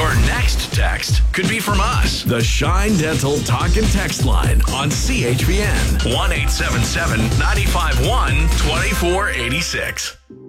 Your next text could be from us. The Shine Dental Talk and Text line on CHPN 1-877-951-2486.